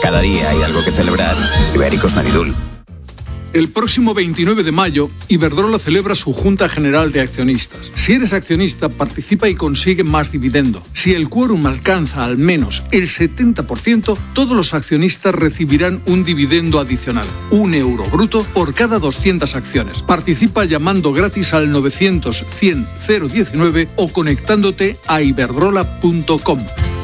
Cada día hay algo que celebrar. Ibéricos Navidul. El próximo 29 de mayo, Iberdrola celebra su Junta General de Accionistas. Si eres accionista, participa y consigue más dividendo. Si el quórum alcanza al menos el 70%, todos los accionistas recibirán un dividendo adicional, €1 bruto por cada 200 acciones. Participa llamando gratis al 900 100 019 o conectándote a iberdrola.com.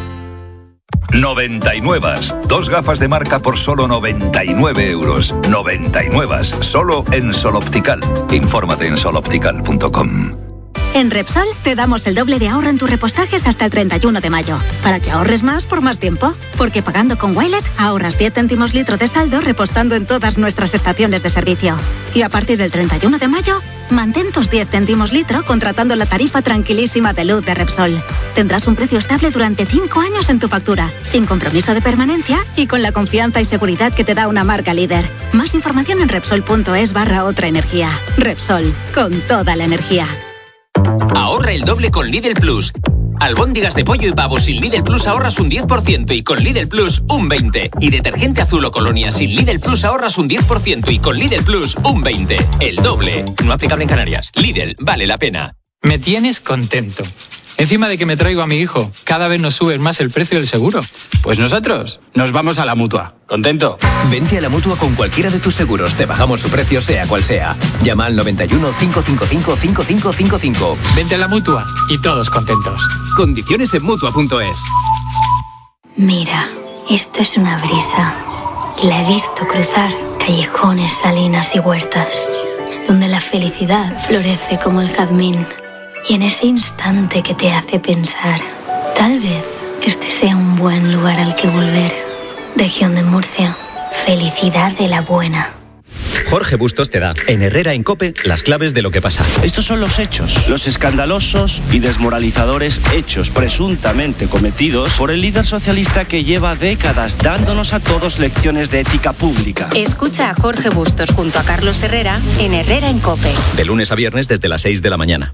99. 2 gafas de marca por solo 99 euros. 99. Solo en Sol Optical. Infórmate en soloptical.com. En Repsol te damos el doble de ahorro en tus repostajes hasta el 31 de mayo, para que ahorres más por más tiempo. Porque pagando con Wilet ahorras 10 céntimos litro de saldo repostando en todas nuestras estaciones de servicio. Y a partir del 31 de mayo, mantén tus 10 céntimos litro contratando la tarifa tranquilísima de luz de Repsol. Tendrás un precio estable durante 5 años en tu factura, sin compromiso de permanencia y con la confianza y seguridad que te da una marca líder. Más información en Repsol.es/otra energía. Repsol, con toda la energía. Ahorra el doble con Lidl Plus. Albóndigas de pollo y pavo sin Lidl Plus ahorras un 10% y con Lidl Plus un 20%. Y detergente azul o colonia sin Lidl Plus ahorras un 10% y con Lidl Plus un 20%. El doble. No aplicable en Canarias. Lidl, vale la pena. Me tienes contento. Encima de que me traigo a mi hijo, cada vez nos subes más el precio del seguro. Pues nosotros nos vamos a la Mutua. ¿Contento? Vente a la Mutua con cualquiera de tus seguros. Te bajamos su precio sea cual sea. Llama al 91 555 5555. Vente a la Mutua y todos contentos. Condiciones en Mutua.es. Mira, esto es una brisa. La he visto cruzar callejones, salinas y huertas, donde la felicidad florece como el jazmín. Y en ese instante que te hace pensar, tal vez este sea un buen lugar al que volver. Región de Murcia, felicidad de la buena. Jorge Bustos te da, en Herrera en COPE, las claves de lo que pasa. Estos son los hechos, los escandalosos y desmoralizadores hechos presuntamente cometidos por el líder socialista que lleva décadas dándonos a todos lecciones de ética pública. Escucha a Jorge Bustos junto a Carlos Herrera en Herrera en COPE. De lunes a viernes desde las 6 de la mañana.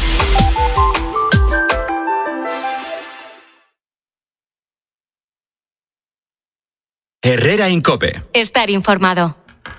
Herrera en COPE. Estar informado.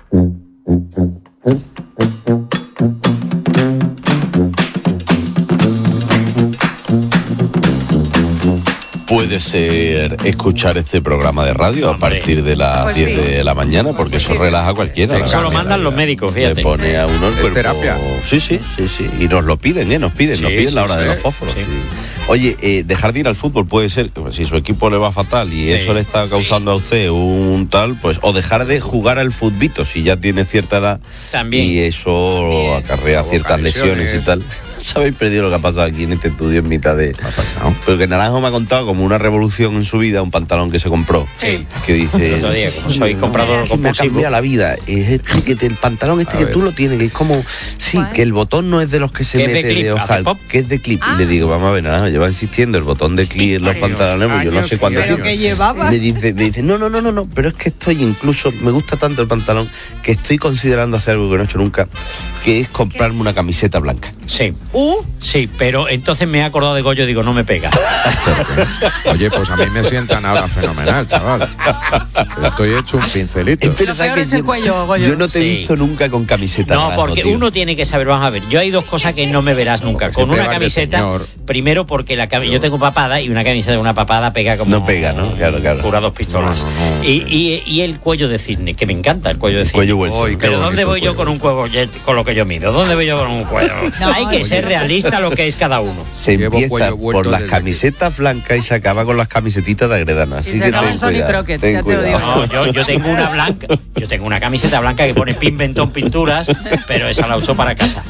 Puede ser escuchar este programa de radio a partir de las 10 de la mañana, porque eso relaja a cualquiera. Eso lo mandan los médicos, fíjate. Le pone a uno el cuerpo. Terapia. Sí. Y nos lo piden, nos piden la hora de los fósforos. Sí. Oye, dejar de ir al fútbol puede ser, si su equipo le va fatal y eso le está causando a usted un tal, pues, o dejar de jugar al futbito si ya tiene cierta edad. También. Y eso acarrea ciertas lesiones y tal. ¿Sabéis perdido lo que ha pasado aquí en este estudio en mitad de...? Pero que Naranjo me ha contado como una revolución en su vida, un pantalón que se compró. Sí. Que dice... El otro día, como os habéis comprado algo me ha cambiado la vida. Es el pantalón que tú lo tienes, que es como... Sí, que el botón no es de los que se mete de ojal, que es de clip. Y le digo, vamos a ver, Naranjo, lleva insistiendo el botón de clip en los pantalones, pues yo no sé cuándo... ¿Pero qué llevaba? Me dice, no, pero es que estoy incluso... Me gusta tanto el pantalón que estoy considerando hacer algo que no he hecho nunca, que es comprarme una camiseta blanca. Sí. Sí, pero entonces me he acordado de Goyo, digo, no me pega. Oye, pues a mí me sientan ahora fenomenal, chaval. Estoy hecho un pincelito. Lo peor es el cuello, Goyo. Yo no te he visto nunca con camiseta. No, porque uno tiene que saber, vamos a ver, yo hay dos cosas que no me verás nunca. Con una camiseta, primero porque yo tengo papada y una camiseta de una papada pega como... No pega, ¿no? Claro. Cura dos pistolas. No. Y el cuello de cisne, que me encanta el cuello de cisne. Cuello vuelto. Pero ¿dónde voy yo con un cuello, con lo que yo mido? ¿Dónde voy yo con un cuello? Hay que ser realista lo que es cada uno. Se empieza por las camisetas blancas y se acaba con las camisetitas de Agredana. Así que ten cuidado. No, yo tengo una blanca, yo tengo una camiseta blanca que pone Pinventon Pinturas, pero esa la uso para casa.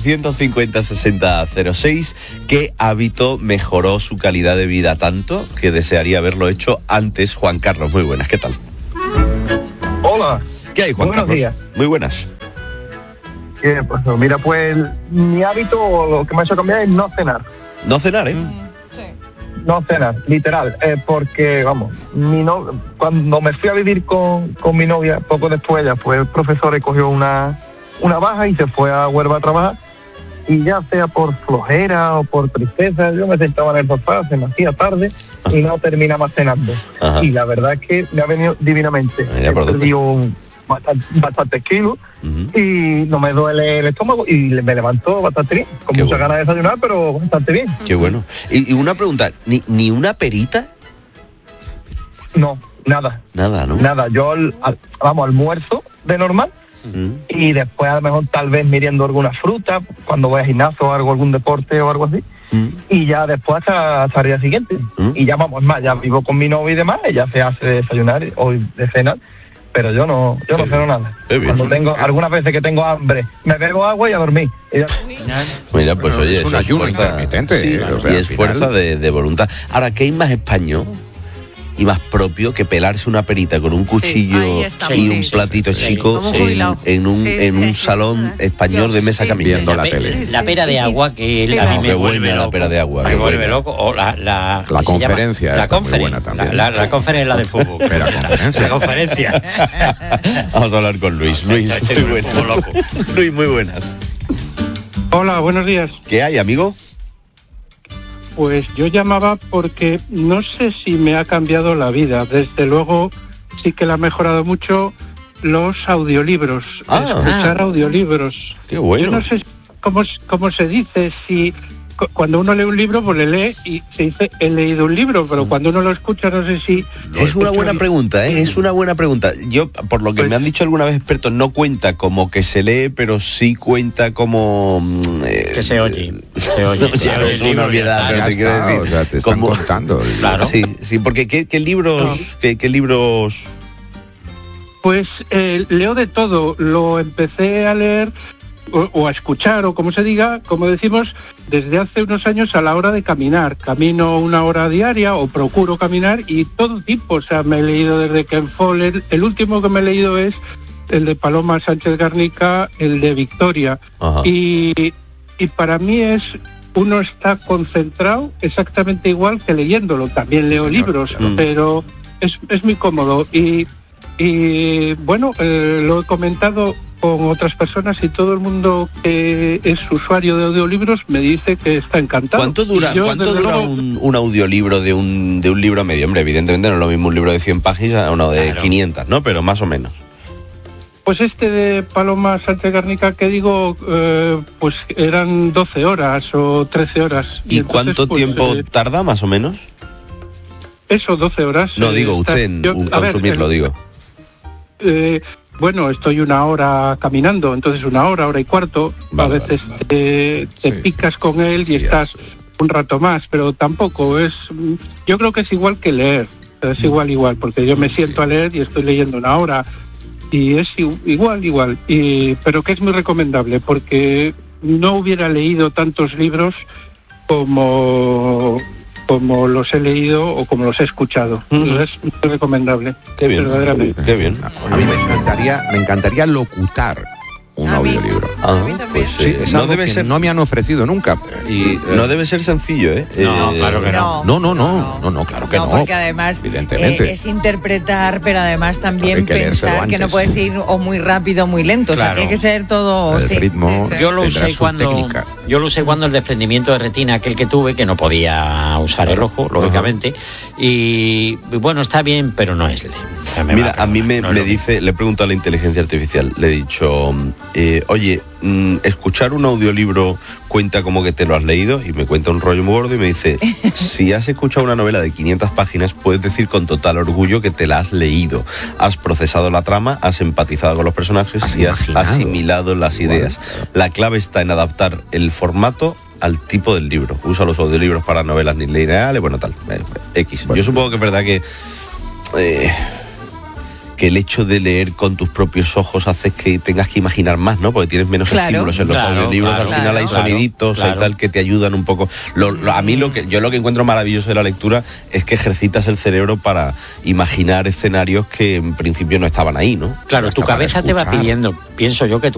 950-60-06. ¿Qué hábito mejoró su calidad de vida tanto que desearía haberlo hecho antes? Juan Carlos, muy buenas, ¿qué tal? Hola. ¿Qué hay, Juan Carlos? Días. Muy buenas. Pues mira, pues mi hábito, lo que me ha hecho cambiar es no cenar. ¿No cenar, Sí. No cenar, literal, porque, vamos, cuando me fui a vivir con mi novia, poco después ella fue profesora y cogió una baja y se fue a Huelva a trabajar. y ya sea por flojera o por tristeza, yo me sentaba en el sofá, se me hacía tarde y no terminaba cenando. Ajá. Y la verdad es que me ha venido divinamente. He perdido bastantes kilos y no me duele el estómago y me levanto bastante bien, con muchas ganas de desayunar, pero bastante bien. Qué bueno. Y una pregunta, ¿ni una perita? No, nada. Nada, ¿no? Nada, yo almuerzo de normal y después a lo mejor tal vez miriendo alguna fruta cuando voy al gimnasio o algún deporte o algo así. Y ya después hasta el día siguiente. Y ya vamos más, ya vivo con mi novia y demás, ella se hace desayunar hoy de cenar, pero yo no ceno nada. Cuando tengo, algunas veces que tengo hambre, me bebo agua y a dormir. Mira, pues oye, es un ayuno intermitente. Sí, o sea, y es fuerza de voluntad. Ahora, ¿qué hay más español y más propio que pelarse una perita con un cuchillo y un platito chico en un salón español de mesa camilla? Viendo la tele. La pera de agua, que a mí me vuelve loco. La pera de agua. Me vuelve loco. O la conferencia. La conferencia. La conferencia es la del fútbol. La conferencia. Vamos a hablar con Luis. Luis, muy buenas. Luis, muy buenas. Hola, buenos días. ¿Qué hay, amigo? Pues yo llamaba porque no sé si me ha cambiado la vida. Desde luego sí que la ha mejorado mucho los audiolibros. Escuchar audiolibros. Qué bueno. Yo no sé cómo se dice, si cuando uno lee un libro, pues le lee y se dice he leído un libro, pero cuando uno lo escucha no sé si... Es una buena pregunta, es una buena pregunta. Yo, por lo que me han dicho alguna vez expertos, no cuenta como que se lee, pero sí cuenta como... que se oye. Se oye. Es una obviedad, pero te quiero decir... O sea, te están contando. Claro. Sí, porque ¿qué libros... ¿Qué libros...? Pues leo de todo. Lo empecé a leer o a escuchar, o como se diga, como decimos, desde hace unos años a la hora de caminar. Camino 1 hora diaria o procuro caminar y todo tipo. O sea, me he leído desde Ken Follett. El último que me he leído es el de Paloma Sánchez Garnica, el de Victoria. Y para mí uno está concentrado exactamente igual que leyéndolo. También leo libros, pero es muy cómodo. Y bueno, lo he comentado con otras personas y todo el mundo que es usuario de audiolibros me dice que está encantado. ¿Cuánto dura un audiolibro de un libro medio? Hombre, evidentemente no es lo mismo un libro de 100 páginas a uno de 500, ¿no? Pero más o menos. Pues este de Paloma Sánchez Garnica que digo, pues eran 12 horas o 13 horas. ¿Y entonces, cuánto tiempo tarda más o menos? Eso, 12 horas. No, digo, usted en consumirlo, digo. Bueno, estoy 1 hora caminando, entonces 1 hora, 1 hora y cuarto. A veces te picas con él y estás un rato más, pero tampoco es... Yo creo que es igual que leer, es igual, porque yo me siento a leer y estoy leyendo 1 hora y es igual, pero que es muy recomendable porque no hubiera leído tantos libros como los he leído o como los he escuchado. Es muy recomendable. Qué bien, verdaderamente. Qué bien. A mí me encantaría locutar un audiolibro. Pues sí, es algo que no me han ofrecido nunca. Y no debe ser sencillo, ¿eh? No, claro que no. No, claro que no. Porque además evidentemente es interpretar, pero además también pensar que no puedes ir o muy rápido o muy lento. Claro. O sea, tiene que ser todo... El ritmo Yo lo usé cuando el desprendimiento de retina, aquel que tuve, que no podía usar el ojo, lógicamente. Y bueno, está bien, pero no es... Mira, a mí me dice, le he preguntado a la inteligencia artificial, le he dicho, oye, escuchar un audiolibro cuenta como que te lo has leído, y me cuenta un rollo muy gordo y me dice, si has escuchado una novela de 500 páginas, puedes decir con total orgullo que te la has leído. Has procesado la trama, has empatizado con los personajes y has asimilado las ideas. La clave está en adaptar el formato al tipo del libro. Usa los audiolibros para novelas lineales, bueno, tal, X. Yo supongo que es verdad que el hecho de leer con tus propios ojos hace que tengas que imaginar más, ¿no? Porque tienes menos estímulos en los audiolibros. Al final hay soniditos, hay tal que te ayudan un poco. A mí lo que encuentro maravilloso de la lectura es que ejercitas el cerebro para imaginar escenarios que en principio no estaban ahí, ¿no? Claro, tu cabeza te va pidiendo, pienso yo que